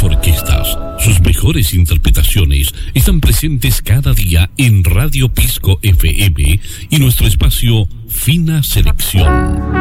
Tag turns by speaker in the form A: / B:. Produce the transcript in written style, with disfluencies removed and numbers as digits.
A: mejores orquestas, sus mejores interpretaciones están presentes cada día en Radio Pisco FM y nuestro espacio Fina Selección.